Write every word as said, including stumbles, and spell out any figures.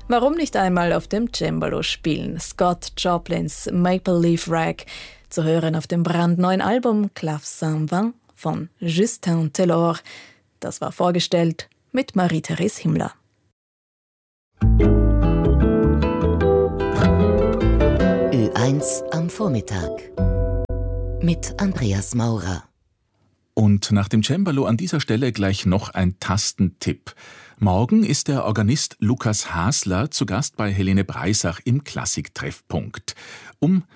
Warum nicht einmal auf dem Cembalo spielen? Scott Joplins Maple Leaf Rag, zu hören auf dem brandneuen Album Clave Saint-Vin von Justin Taylor. Das war vorgestellt mit Marie-Therese Himmler. Ö eins am Vormittag mit Andreas Maurer. Und nach dem Cembalo an dieser Stelle gleich noch ein Tastentipp. Morgen ist der Organist Lukas Hasler zu Gast bei Helene Breisach im Klassiktreffpunkt. Um